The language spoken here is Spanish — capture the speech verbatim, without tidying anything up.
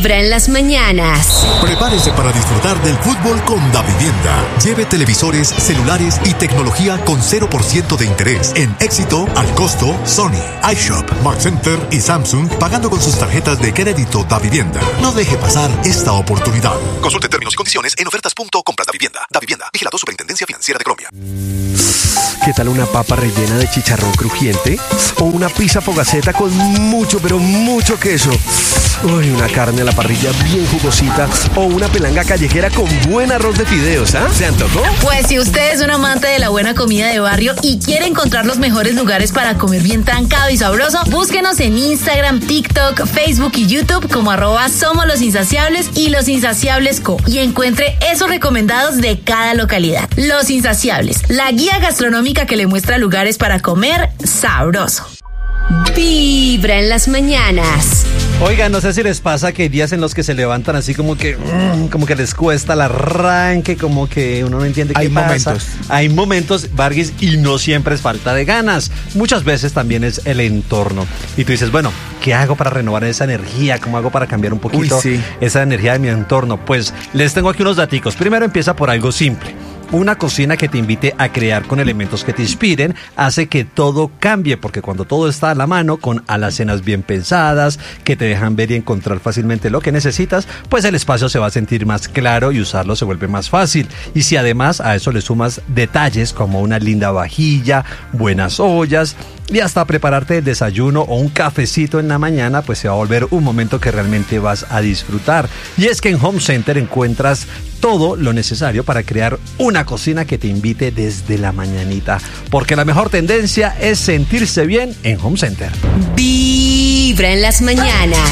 Vibra en las mañanas. Prepárese para disfrutar del fútbol con Davivienda. Lleve televisores, celulares y tecnología con cero por ciento de interés. En Éxito, al costo, Sony, iShop, Mark Center y Samsung, pagando con sus tarjetas de crédito Davivienda. No deje pasar esta oportunidad. Consulte términos y condiciones en ofertas punto compras Davivienda. Davivienda, vigilado Superintendencia Financiera de Colombia. ¿Qué tal una papa rellena de chicharrón crujiente? ¿O una pizza fogaceta con mucho, pero mucho queso? Uy, una carne a la parrilla bien jugosita. O una pelanga callejera con buen arroz de fideos, ¿ah? ¿eh? ¿Se antojó? Pues si usted es un amante de la buena comida de barrio y quiere encontrar los mejores lugares para comer bien trancado y sabroso, búsquenos en Instagram, TikTok, Facebook y YouTube como arroba Somos Los Insaciables y Los Insaciables Co. Y encuentre esos recomendados de cada localidad. Los Insaciables, la guía gastronómica que le muestra lugares para comer sabroso. Vibra en las mañanas. Oigan, no sé si les pasa que hay días en los que se levantan así como que mmm, como que les cuesta el arranque, como que uno no entiende qué hay pasa. Momentos. Hay momentos, Vargas, y no siempre es falta de ganas. Muchas veces también es el entorno. Y tú dices, bueno, ¿qué hago para renovar esa energía? ¿Cómo hago para cambiar un poquito Uy, sí. esa energía de mi entorno? Pues les tengo aquí unos daticos. Primero empieza por algo simple. Una cocina que te invite a crear con elementos que te inspiren hace que todo cambie, porque cuando todo está a la mano, con alacenas bien pensadas, que te dejan ver y encontrar fácilmente lo que necesitas, pues el espacio se va a sentir más claro y usarlo se vuelve más fácil. Y si además a eso le sumas detalles como una linda vajilla, buenas ollas y hasta prepararte el desayuno o un cafecito en la mañana, pues se va a volver un momento que realmente vas a disfrutar. Y es que en Home Center encuentras todo lo necesario para crear una cocina que te invite desde la mañanita, porque la mejor tendencia es sentirse bien en Home Center. Vibra en las mañanas.